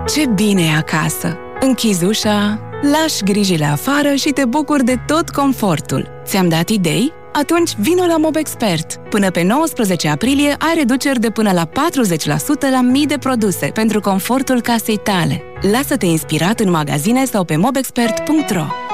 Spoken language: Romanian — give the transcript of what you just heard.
Ce bine e acasă! Închizi ușa, lași grijile afară și te bucuri de tot confortul. Ți-am dat idei? Atunci vino la Mobexpert. Până pe 19 aprilie ai reduceri de până la 40% la mii de produse pentru confortul casei tale. Lasă-te inspirat în magazine sau pe mobexpert.ro.